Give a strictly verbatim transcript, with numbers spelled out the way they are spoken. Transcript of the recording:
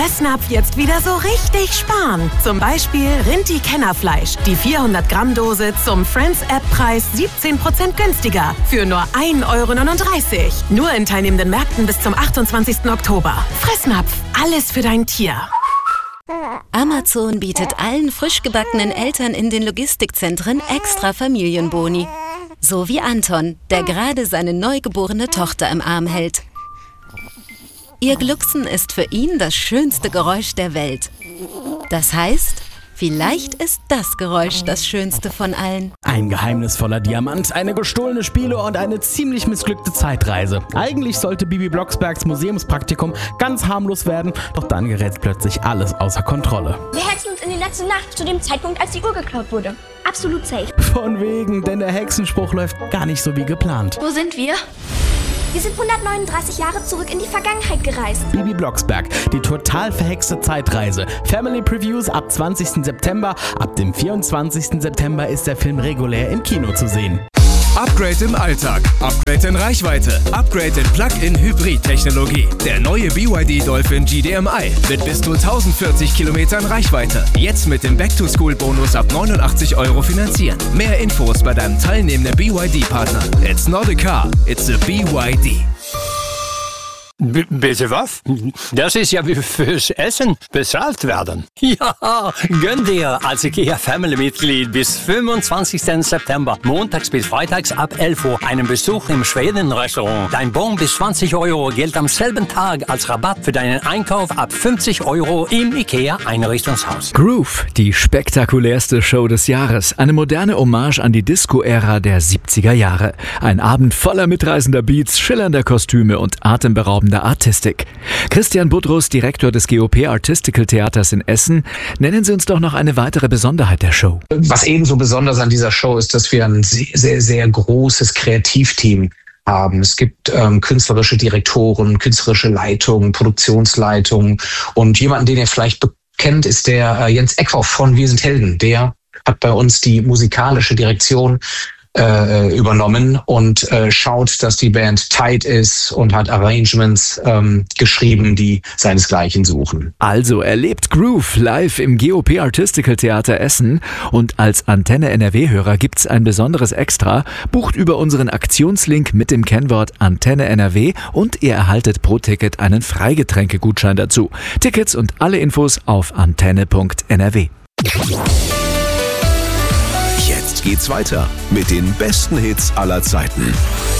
Fressnapf jetzt wieder so richtig sparen. Zum Beispiel Rinti-Kennerfleisch. Die vierhundert Gramm Dose zum Friends-App-Preis siebzehn Prozent günstiger. Für nur ein Euro neununddreißig. Nur in teilnehmenden Märkten bis zum achtundzwanzigsten Oktober. Fressnapf. Alles für dein Tier. Amazon bietet allen frisch gebackenen Eltern in den Logistikzentren extra Familienboni. So wie Anton, der gerade seine neugeborene Tochter im Arm hält. Ihr Glucksen ist für ihn das schönste Geräusch der Welt. Das heißt, vielleicht ist das Geräusch das schönste von allen. Ein geheimnisvoller Diamant, eine gestohlene Spieluhr und eine ziemlich missglückte Zeitreise. Eigentlich sollte Bibi Blocksbergs Museumspraktikum ganz harmlos werden, doch dann gerät plötzlich alles außer Kontrolle. Wir hexen uns in die letzte Nacht, zu dem Zeitpunkt, als die Uhr geklaut wurde. Absolut safe. Von wegen, denn der Hexenspruch läuft gar nicht so wie geplant. Wo sind wir? Wir sind hundertneununddreißig Jahre zurück in die Vergangenheit gereist. Bibi Blocksberg, die total verhexte Zeitreise. Family Previews ab zwanzigsten September. Ab dem vierundzwanzigsten September ist der Film regulär im Kino zu sehen. Upgrade im Alltag, Upgrade in Reichweite, Upgrade in Plug-in-Hybrid-Technologie. Der neue B Y D Dolphin G D M I mit bis zu tausendvierzig Kilometern Reichweite. Jetzt mit dem Back-to-School-Bonus ab neunundachtzig Euro finanzieren. Mehr Infos bei deinem teilnehmenden B Y D-Partner. It's not a car, it's a B Y D. B- bitte was? Das ist ja wie fürs Essen bezahlt werden. Ja, gönn dir als IKEA-Family-Mitglied bis fünfundzwanzigsten September, montags bis freitags ab elf Uhr, einen Besuch im Schweden-Restaurant. Dein Bon bis zwanzig Euro gilt am selben Tag als Rabatt für deinen Einkauf ab fünfzig Euro im IKEA-Einrichtungshaus. Groove, die spektakulärste Show des Jahres. Eine moderne Hommage an die Disco-Ära der siebziger Jahre. Ein Abend voller mitreißender Beats, schillernder Kostüme und atemberaubender Artistik. Christian Budrus, Direktor des G O P Artistical Theaters in Essen, nennen Sie uns doch noch eine weitere Besonderheit der Show. Was ebenso besonders an dieser Show ist, dass wir ein sehr, sehr, sehr großes Kreativteam haben. Es gibt ähm, künstlerische Direktoren, künstlerische Leitungen, Produktionsleitungen und jemanden, den ihr vielleicht kennt, ist der äh, Jens Eckhoff von Wir sind Helden. Der hat bei uns die musikalische Direktion Äh, übernommen und äh, schaut, dass die Band tight ist und hat Arrangements ähm, geschrieben, die seinesgleichen suchen. Also erlebt Groove live im G O P Artistical Theater Essen und als Antenne N R W-Hörer gibt's ein besonderes Extra. Bucht über unseren Aktionslink mit dem Kennwort Antenne N R W und ihr erhaltet pro Ticket einen Freigetränkegutschein dazu. Tickets und alle Infos auf antenne punkt n r w. Jetzt geht's weiter mit den besten Hits aller Zeiten.